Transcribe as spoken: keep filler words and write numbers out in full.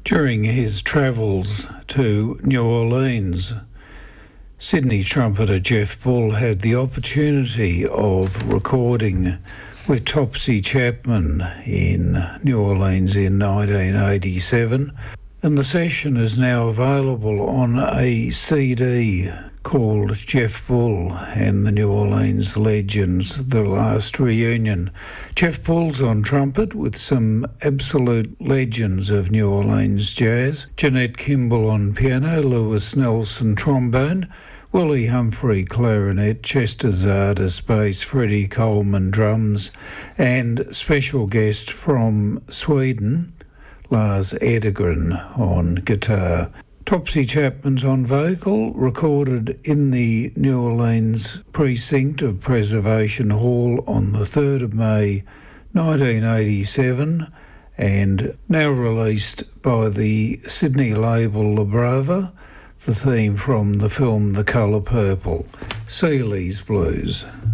During his travels to New Orleans, Sydney trumpeter Jeff Bull had the opportunity of recording with Topsy Chapman in New Orleans in nineteen eighty-seven, and the session is now available on a C D called Jeff Bull and the New Orleans Legends, The Last Reunion. Jeff Bull's on trumpet with some absolute legends of New Orleans jazz. Jeanette Kimball on piano, Lewis Nelson trombone, Willie Humphrey clarinet, Chester Zardes bass, Freddie Coleman drums, and special guest from Sweden, Lars Edegren on guitar. Topsy Chapman's on vocal, recorded in the New Orleans precinct of Preservation Hall on the third of May nineteen eighty-seven, and now released by the Sydney label La Brava, the theme from the film The Colour Purple, Seeley's Blues.